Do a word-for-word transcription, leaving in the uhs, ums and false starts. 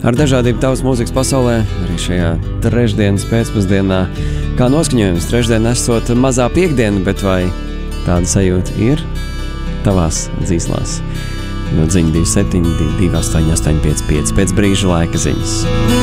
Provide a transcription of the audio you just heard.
ar dažādību tavas mūzikas pasaulē, arī šajā trešdienas pēcpusdienā. Kā noskaņojums, trešdien esot mazā piekdiena, bet vai tāda sajūta ir tavās dzīslās? No ziņa divi septiņi, divi astoņi, astoņi pieci pieci pēc brīža laika ziņas.